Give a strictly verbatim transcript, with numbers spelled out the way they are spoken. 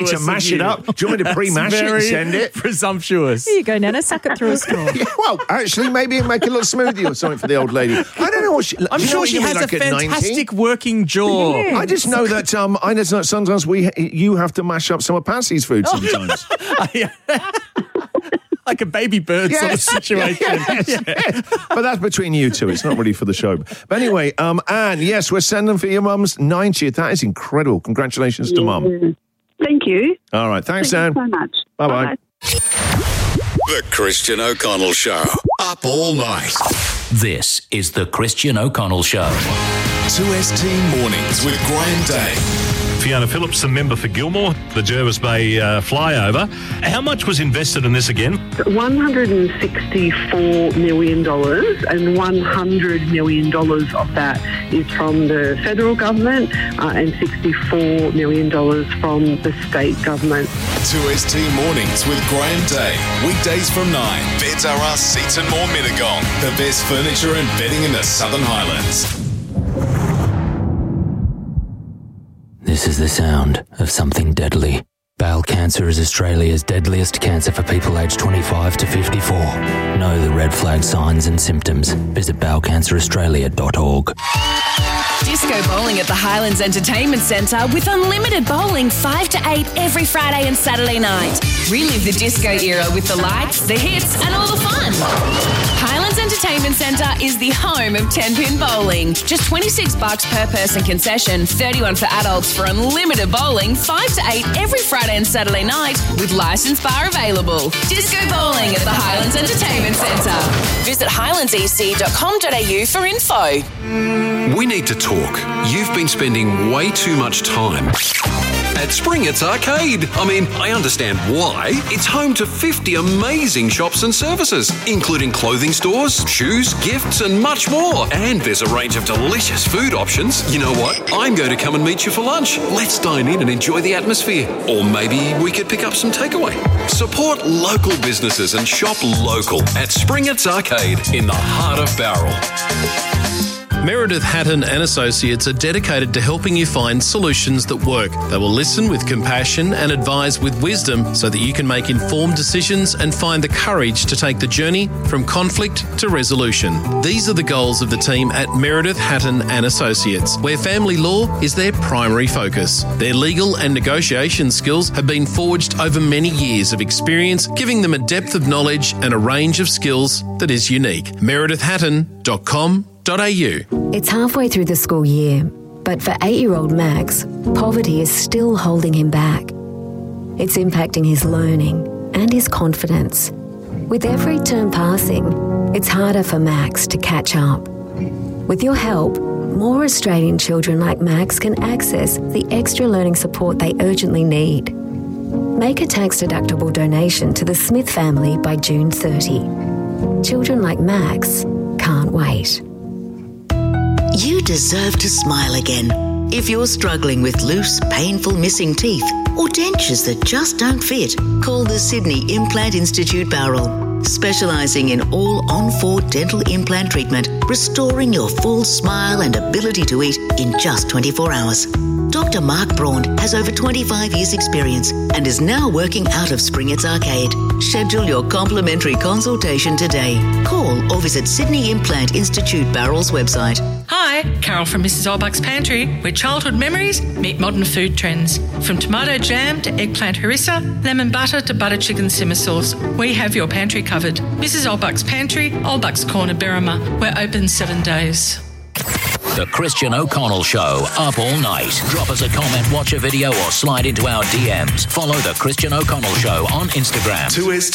To mash it up. Do you want me to pre-mash it and send it? Presumptuous. Here you go, Nana. Suck it through a straw. Yeah, well, actually, maybe make a little smoothie or something for the old lady. I don't know what she... I'm sure she has like a fantastic working jaw. Yeah. I just know that um, I know that sometimes we you have to mash up some of Patsy's food sometimes. Like a baby bird sort of situation. Yes, yes. But that's between you two. It's not really for the show. But anyway, um, Anne, yes, we're sending for your mum's ninetieth. That is incredible. Congratulations to mum. Thank you. All right. Thanks, Thank Anne. you so much. Bye-bye. Bye. The Christian O'Connell Show. Up all night. This is The Christian O'Connell Show. two S T Mornings with Graham Day. Fiona Phillips, the member for Gilmore, the Jervis Bay uh, flyover. How much was invested in this again? one hundred sixty-four million dollars, and one hundred million dollars of that is from the federal government uh, and sixty-four million dollars from the state government. two S T Mornings with Graham Day. Weekdays from nine. Beds R Us, Seats and More Mittagong. The best furniture and bedding in the Southern Highlands. This is the sound of something deadly. Bowel cancer is Australia's deadliest cancer for people aged twenty-five to fifty-four. Know the red flag signs and symptoms. Visit bowel cancer australia dot org. Disco bowling at the Highlands Entertainment Centre with unlimited bowling five to eight every Friday and Saturday night. Relive the disco era with the lights, the hits and all the fun. Highlands Entertainment Centre is the home of ten-pin bowling. Just twenty-six bucks per person concession, thirty-one for adults for unlimited bowling five to eight every Friday and Saturday night with licensed bar available. Disco bowling at the Highlands Entertainment Centre. Visit highlands e c dot com dot a u for info. We need to talk. You've been spending way too much time at Springett's Arcade. I mean, I understand why. It's home to fifty amazing shops and services, including clothing stores, shoes, gifts, and much more. And there's a range of delicious food options. You know what? I'm going to come and meet you for lunch. Let's dine in and enjoy the atmosphere. Or maybe we could pick up some takeaway. Support local businesses and shop local at Springett's Arcade in the heart of Bowral. Meredith Hatton and Associates are dedicated to helping you find solutions that work. They will listen with compassion and advise with wisdom so that you can make informed decisions and find the courage to take the journey from conflict to resolution. These are the goals of the team at Meredith Hatton and Associates, where family law is their primary focus. Their legal and negotiation skills have been forged over many years of experience, giving them a depth of knowledge and a range of skills that is unique. meredith hatton dot com dot a u. It's halfway through the school year, but for eight-year-old Max, poverty is still holding him back. It's impacting his learning and his confidence. With every term passing, it's harder for Max to catch up. With your help, more Australian children like Max can access the extra learning support they urgently need. Make a tax-deductible donation to the Smith family by June thirtieth. Children like Max can't wait. You deserve to smile again. If you're struggling with loose, painful missing teeth or dentures that just don't fit, call the Sydney Implant Institute Bowral, specialising in all on-four dental implant treatment, restoring your full smile and ability to eat in just twenty-four hours. Doctor Mark Braun has over twenty-five years experience and is now working out of Springett's Arcade. Schedule your complimentary consultation today. Call or visit Sydney Implant Institute Bowral's website. Hi, Carol from Missus Olbuck's Pantry, where childhood memories meet modern food trends. From tomato jam to eggplant harissa, lemon butter to butter chicken simmer sauce, we have your pantry covered. Missus Olbuck's Pantry, Olbuck's Corner, Berrima. We're open seven days. The Christian O'Connell Show, up all night. Drop us a comment, watch a video, or slide into our D Ms. Follow The Christian O'Connell Show on Instagram. two S